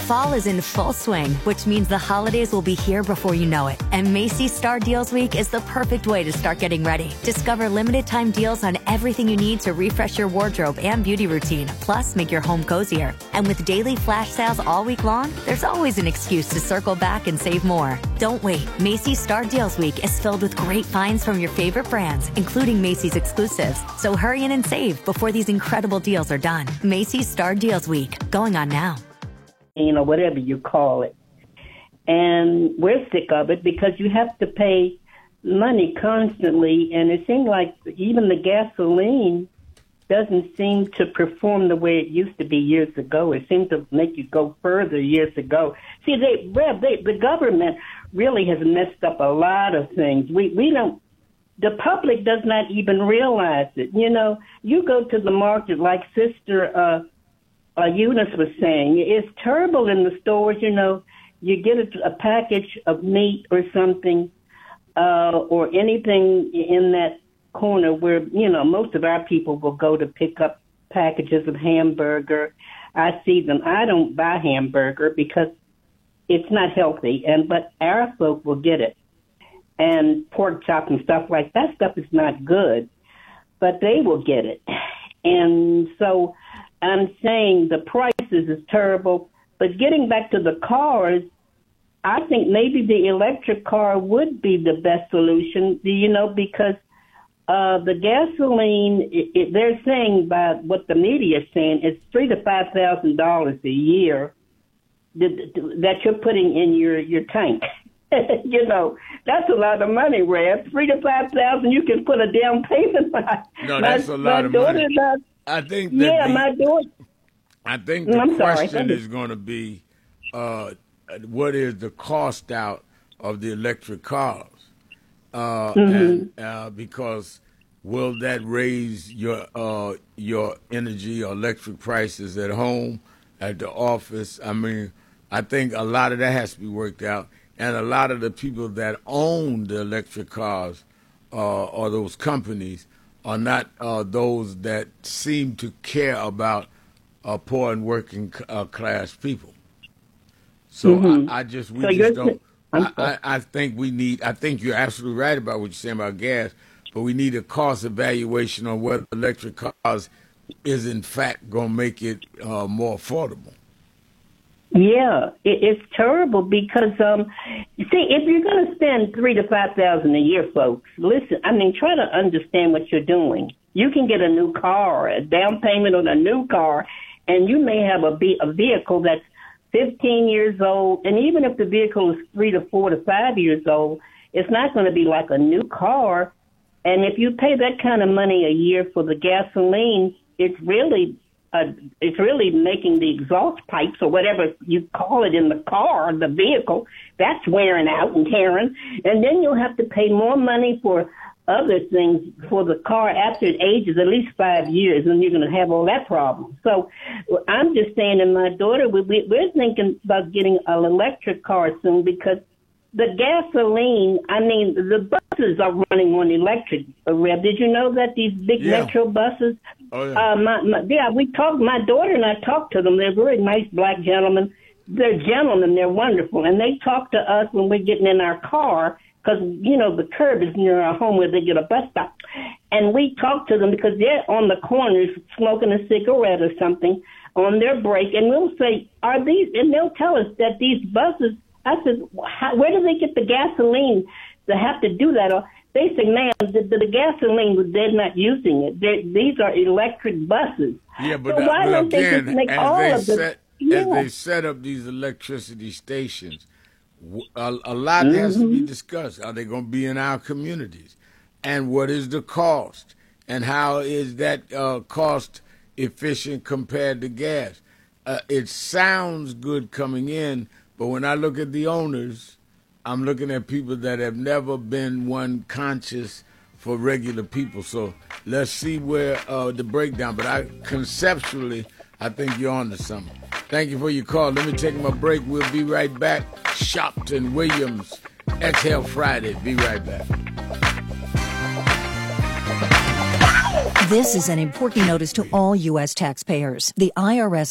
Fall is in full swing, which means the holidays will be here before you know it. And Macy's Star Deals Week is the perfect way to start getting ready. Discover limited time deals on everything you need to refresh your wardrobe and beauty routine, plus make your home cozier. And with daily flash sales all week long, there's always an excuse to circle back and save more. Don't wait. Macy's Star Deals Week is filled with great finds from your favorite brands, including Macy's exclusives. So hurry in and save before these incredible deals are done. Macy's Star Deals Week, going on now. Whatever you call it. And we're sick of it because you have to pay money constantly, and it seems like even the gasoline doesn't seem to perform the way it used to be years ago. It seems to make you go further years ago. See, the government really has messed up a lot of things. We don't, the public does not even realize it. You go to the market like Sister Eunice was saying, it's terrible in the stores. You get a package of meat or something, or anything in that corner where, most of our people will go to pick up packages of hamburger. I see them. I don't buy hamburger because it's not healthy, but our folk will get it. And pork chop and stuff like that stuff is not good, but they will get it. And so I'm saying the prices is terrible, but getting back to the cars, I think maybe the electric car would be the best solution, because the gasoline, they're saying by what the media is saying, it's $3,000 to $5,000 a year that you're putting in your tank. That's a lot of money, Rev. $3,000 to $5,000, you can put a down payment on. No, that's a lot of money. I think that my daughter. I think the question is going to be, what is the cost out of the electric cars? And because will that raise your energy or electric prices at home, at the office? I mean, I think a lot of that has to be worked out, and a lot of the people that own the electric cars or those companies are not those that seem to care about poor and working class people. So I think you're absolutely right about what you're saying about gas, but we need a cost evaluation on whether electric cars is in fact going to make it more affordable. Yeah, it's terrible because, if you're going to spend $3,000 to $5,000 a year, folks, listen, try to understand what you're doing. You can get a new car, a down payment on a new car, and you may have a vehicle that's 15 years old, and even if the vehicle is 3 to 4 to 5 years old, it's not going to be like a new car. And if you pay that kind of money a year for the gasoline, it's really making the exhaust pipes or whatever you call it in the car, the vehicle, that's wearing out and tearing. And then you'll have to pay more money for other things for the car after it ages at least 5 years, and you're going to have all that problem. So I'm just saying, and my daughter, we're thinking about getting an electric car soon because the gasoline, the buses are running on electric. Rev, did you know that these big metro buses? Oh, yeah. My daughter and I talked to them. They're very nice black gentlemen. They're gentlemen. They're wonderful. And they talk to us when we're getting in our car because, the curb is near our home where they get a bus stop. And we talk to them because they're on the corners smoking a cigarette or something on their break. And we'll say, are these, and they'll tell us that these buses, I said, where do they get the gasoline to have to do that? Or they say, ma'am, the gasoline, they're not using it. These are electric buses. Yeah, but, so why don't they just make as they set up these electricity stations, a lot has to be discussed. Are they going to be in our communities? And what is the cost? And how is that cost efficient compared to gas? It sounds good coming in, but when I look at the owners, I'm looking at people that have never been one conscious for regular people. So let's see where the breakdown. But conceptually, I think you're on to something. Thank you for your call. Let me take my break. We'll be right back. Shopton Williams, Exhale Friday. Be right back. This is an important notice to all U.S. taxpayers. The IRS